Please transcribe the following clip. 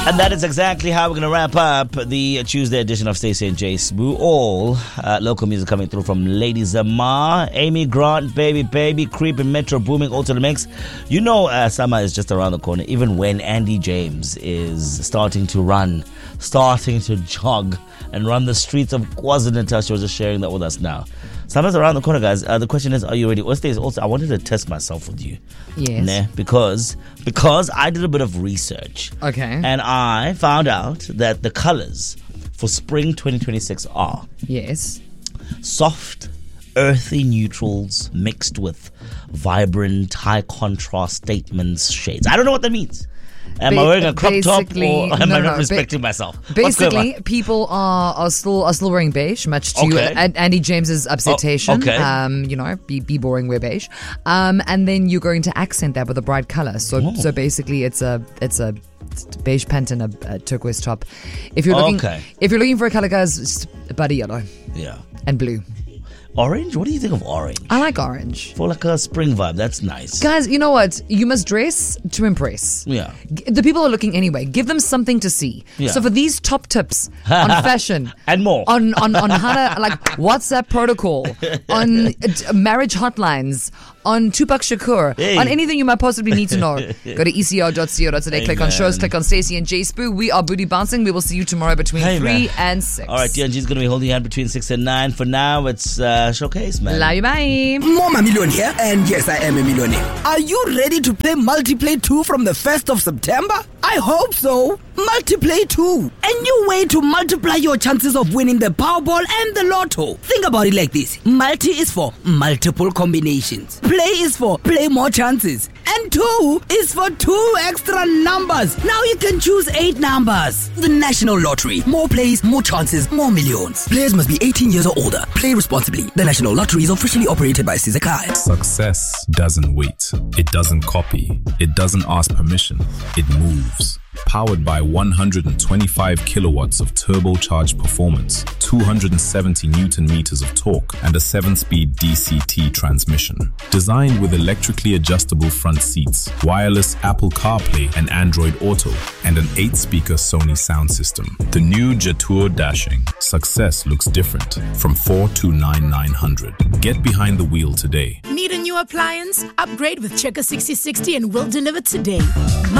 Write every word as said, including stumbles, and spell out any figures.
And that is exactly how we're going to wrap up the Tuesday edition of Stacey and Jay Smoo. All uh, local music coming through from Lady Zamar, Amy Grant, Baby Baby, Creep, Metro Booming, all to the mix. You know uh, summer is just around the corner, even when Andy James is starting to run, starting to jog and run the streets of KwaZulu-Natal. She was just sharing that with us now. Summer's around the corner, guys. Uh, the question is, are you ready? Also, also, I wanted to test myself with you. Yes. Nah, because, because I did a bit of research. Okay. And I found out that the colors for spring twenty twenty-six are Yes. soft, earthy neutrals mixed with vibrant, high contrast statements shades. I don't know what that means. Am I wearing a crop top or am no, I no, not no, respecting ba- myself? What's Basically, going on? people are, are still are still wearing beige, much to Okay. An- Andy James's upsetation. Oh, okay. Um, you know, be be boring, wear beige. Um, and then you're going to accent that with a bright color. So Oh. so basically, it's a it's a beige pant and a, a turquoise top. If you're looking Okay. if you're looking for a color, guys, it's buddy yellow Yeah. and blue. Orange? What do you think of orange? I like orange. For like a spring vibe, that's nice. Guys, you know what? You must dress to impress. Yeah. G- The people are looking anyway. Give them something to see. Yeah. So for these top tips on fashion And more. on on on how to like WhatsApp protocol, on uh, marriage hotlines, on Tupac Shakur, Hey. on anything you might possibly need to know, go to e c r dot co dot za. Click on shows. Click on Stacey and Jay Spoo. We are Booty Bouncing. We will see you tomorrow between Hey, three man. and six. All right, D N G's going to be holding your hand between six and nine. For now, it's uh, Showcase, man. Love you, bye. More Mamillion here, and yes, I am a millionaire. Are you ready to play Multiplay two from the first of September? I hope so. Multiplay two, a new way to multiply your chances of winning the Powerball and the Lotto. Think about it like this. Multi is for multiple combinations. Play is for play more chances. And two is for two extra numbers. Now you can choose eight numbers. The National Lottery. More plays, more chances, more millions. Players must be eighteen years or older. Play responsibly. The National Lottery is officially operated by Sizakai. Success doesn't wait. It doesn't copy. It doesn't ask permission. It moves. Powered by one hundred twenty-five kilowatts of turbocharged performance, two hundred seventy newton meters of torque, and a seven-speed D C T transmission. Designed with electrically adjustable front seats, wireless Apple CarPlay and Android Auto, and an eight-speaker Sony sound system. The new Jetour Dashing. Success looks different from four to nine nine hundred. Get behind the wheel today. Need a new appliance? Upgrade with Checker sixty sixty and we'll deliver today.